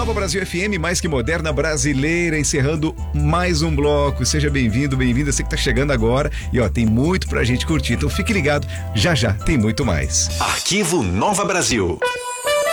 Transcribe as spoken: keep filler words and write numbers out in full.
Nova Brasil F M, mais que moderna brasileira, encerrando mais um bloco. Seja bem-vindo, bem-vinda, você que tá chegando agora. E ó, tem muito pra gente curtir, então fique ligado, já já tem muito mais. Arquivo Nova Brasil.